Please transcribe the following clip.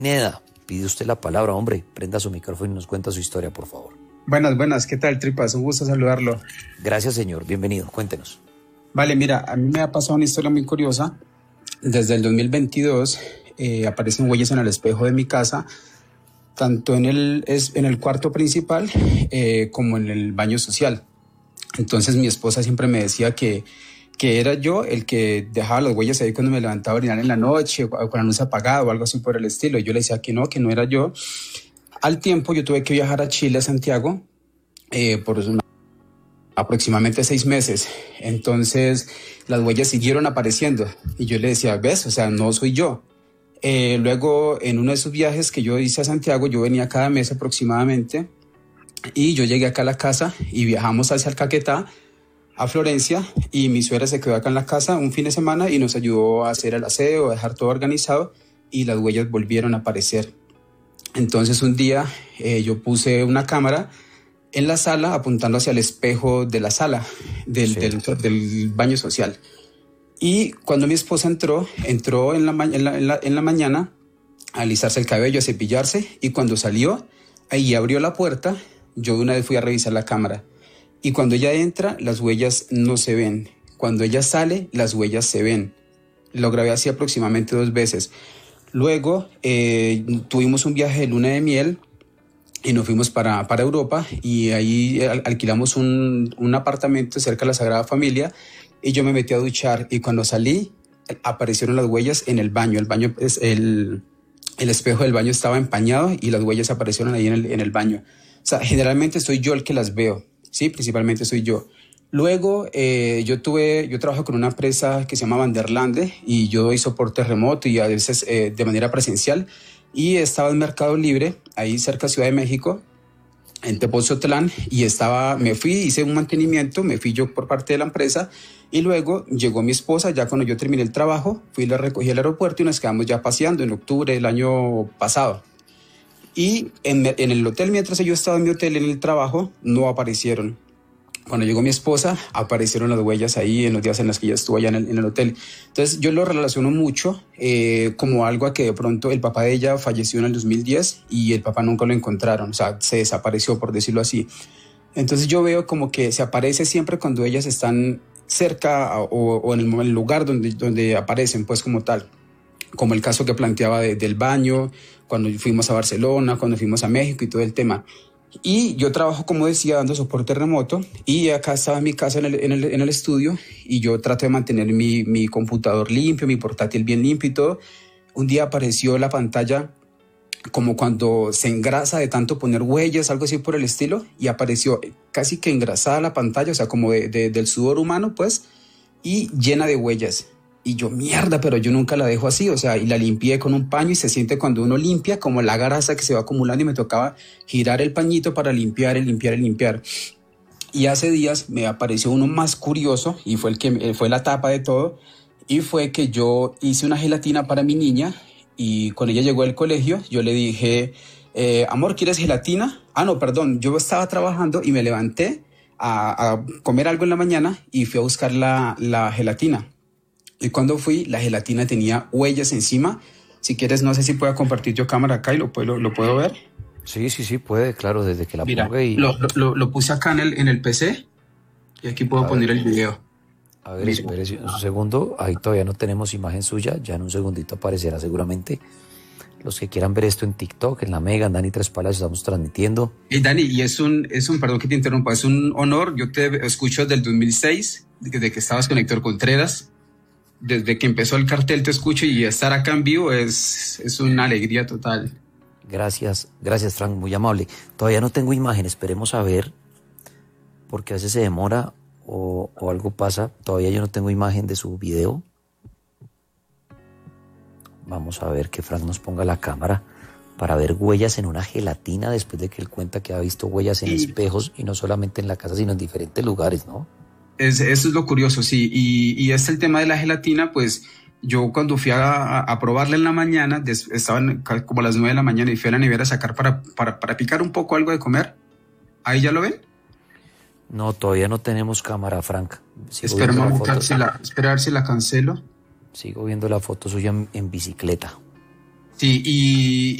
Neda, pide usted la palabra, hombre. Prenda su micrófono y nos cuenta su historia, por favor. Buenas, ¿qué tal, Tripas? Un gusto saludarlo. Gracias, señor. Bienvenido. Cuéntenos. Vale, mira, a mí me ha pasado una historia muy curiosa. Desde el 2022 aparecen huellas en el espejo de mi casa, tanto en el cuarto principal como en el baño social. Entonces mi esposa siempre me decía que era yo el que dejaba las huellas ahí cuando me levantaba a orinar en la noche, o con la luz apagada o algo así por el estilo. Y yo le decía que no era yo. Al tiempo yo tuve que viajar a Chile, a Santiago, por aproximadamente 6 meses. Entonces las huellas siguieron apareciendo y yo le decía, ¿ves? O sea, no soy yo. Luego, en uno de esos viajes que yo hice a Santiago, yo venía cada mes aproximadamente y yo llegué acá a la casa y viajamos hacia el Caquetá, a Florencia, y mi suegra se quedó acá en la casa un fin de semana y nos ayudó a hacer el aseo, a dejar todo organizado, y las huellas volvieron a aparecer. Entonces un día yo puse una cámara en la sala apuntando hacia el espejo de la sala del baño social. Y cuando mi esposa entró en la mañana a alisarse el cabello, a cepillarse, y cuando salió, ahí abrió la puerta, yo de una vez fui a revisar la cámara. Y cuando ella entra, las huellas no se ven. Cuando ella sale, las huellas se ven. Lo grabé así aproximadamente 2 veces. Luego tuvimos un viaje de luna de miel y nos fuimos para Europa, y ahí alquilamos un apartamento cerca de la Sagrada Familia, y yo me metí a duchar, y cuando salí aparecieron las huellas en el baño. El espejo del baño estaba empañado y las huellas aparecieron ahí en el baño. O sea, generalmente soy yo el que las veo, sí, principalmente soy yo. Luego yo trabajo con una empresa que se llama Vanderlande, y yo doy soporte remoto y a veces de manera presencial, y estaba en Mercado Libre, ahí cerca de Ciudad de México, en Tepoztlán, y me fui, hice un mantenimiento, me fui yo por parte de la empresa, y luego llegó mi esposa. Ya cuando yo terminé el trabajo, fui y la recogí al aeropuerto y nos quedamos ya paseando en octubre del año pasado. Y en el hotel, mientras yo estaba en mi hotel en el trabajo, no aparecieron. Cuando llegó mi esposa, aparecieron las huellas ahí en los días en los que ella estuvo allá en el hotel. Entonces yo lo relaciono mucho como algo a que de pronto el papá de ella falleció en el 2010 y el papá nunca lo encontraron, o sea, se desapareció, por decirlo así. Entonces yo veo como que se aparece siempre cuando ellas están cerca o en el lugar donde aparecen, pues, como tal. Como el caso que planteaba del baño, cuando fuimos a Barcelona, cuando fuimos a México y todo el tema. Y yo trabajo, como decía, dando soporte remoto, y acá estaba en mi casa en el estudio, y yo trato de mantener mi computador limpio, mi portátil bien limpio y todo. Un día apareció la pantalla como cuando se engrasa de tanto poner huellas, algo así por el estilo, y apareció casi que engrasada la pantalla, o sea, como del sudor humano, pues, y llena de huellas. Y yo, mierda, pero yo nunca la dejo así, o sea, y la limpié con un paño, y se siente cuando uno limpia como la grasa que se va acumulando, y me tocaba girar el pañito para limpiar. Y hace días me apareció uno más curioso, y fue fue la tapa de todo, y fue que yo hice una gelatina para mi niña, y cuando ella llegó al colegio, yo le dije, amor, ¿quieres gelatina? Ah, no, perdón, yo estaba trabajando y me levanté a comer algo en la mañana y fui a buscar la gelatina. Y cuando fui, la gelatina tenía huellas encima. Si quieres, no sé si pueda compartir yo cámara acá y lo puedo ver. Sí, puede, claro, desde que la Mira, ponga y... lo puse acá en el PC, y aquí puedo poner el video. A ver, espere un segundo. Ahí todavía no tenemos imagen suya. Ya en un segundito aparecerá seguramente. Los que quieran ver esto en TikTok, en la Mega, en Dani Tres Palacios, estamos transmitiendo. Dani, y perdón que te interrumpa, es un honor. Yo te escucho desde el 2006, desde que estabas con Héctor Contreras. Desde que empezó el cartel te escucho, y estar acá en vivo es una alegría total. Gracias, Frank, muy amable. Todavía no tengo imagen, esperemos a ver, porque a veces se demora o algo pasa. Todavía yo no tengo imagen de su video. Vamos a ver que Frank nos ponga la cámara para ver huellas en una gelatina, después de que él cuenta que ha visto huellas en espejos, y no solamente en la casa, sino en diferentes lugares, ¿no? Eso es lo curioso, sí. Y el tema de la gelatina, pues yo cuando fui a probarla en la mañana, estaban como a las 9 de la mañana, y fui a la nevera a sacar para picar un poco algo de comer. ¿Ahí ya lo ven? No, todavía no tenemos cámara, Frank. Espera a ver si la cancelo. Sigo viendo la foto suya en bicicleta. Sí, y